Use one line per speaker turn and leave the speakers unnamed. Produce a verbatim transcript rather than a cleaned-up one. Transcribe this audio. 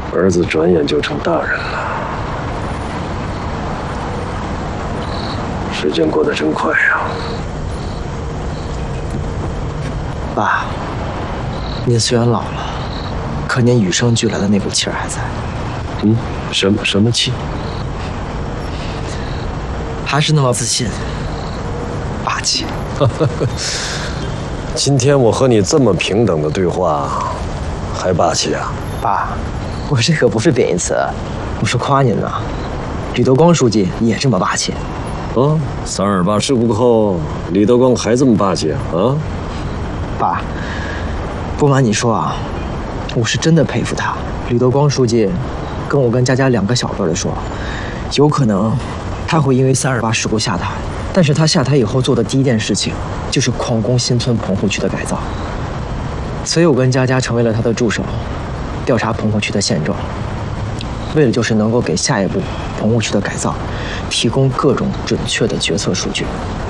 儿子转眼就成大人了，时间过得真快呀。
爸，您虽然老了，可您与生俱来的那股气儿还在。
嗯，什么什么气？
还是那么自信，霸气。
今天我和你这么平等的对话，还霸气啊？
爸，我这可不是贬义词，我是夸您呢。李德光书记也这么霸气。
啊，三二八事故后，李德光还这么霸气啊？啊？
爸，不瞒你说啊，我是真的佩服他。李德光书记跟我跟佳佳两个小辈的说，有可能他会因为三二八事故下台，但是他下台以后做的第一件事情就是矿工新村棚户区的改造。所以我跟佳佳成为了他的助手，调查棚户区的现状，为的就是能够给下一步棚户区的改造提供各种准确的决策数据。